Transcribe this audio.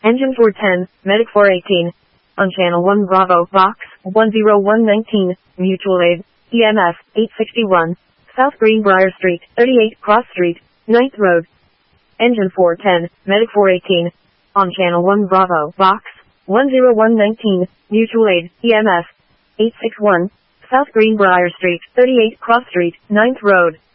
Engine 410, Medic 418. On Channel 1 Bravo, Box 10119, Mutual Aid, EMF 861, South Greenbrier Street, 38 Cross Street, 9th Road. Engine 410, Medic 418. On Channel 1 Bravo, Box 10119, Mutual Aid, EMF 861, South Greenbrier Street, 38 Cross Street, 9th Road.